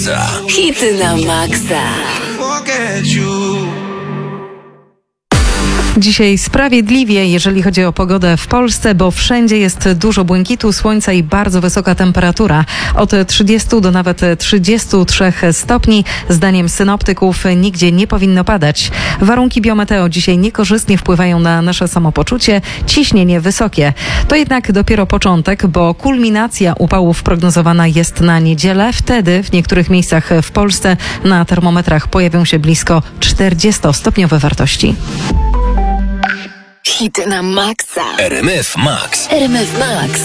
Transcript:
Hity na maksa. Dzisiaj sprawiedliwie, jeżeli chodzi o pogodę w Polsce, bo wszędzie jest dużo błękitu, słońca i bardzo wysoka temperatura. Od 30 do nawet 33 stopni. Zdaniem synoptyków nigdzie nie powinno padać. Warunki biometeo dzisiaj niekorzystnie wpływają na nasze samopoczucie. Ciśnienie wysokie. To jednak dopiero początek, bo kulminacja upałów prognozowana jest na niedzielę. Wtedy w niektórych miejscach w Polsce na termometrach pojawią się blisko 40-stopniowe wartości. Hity na maksa. RMF Max. RMF Max.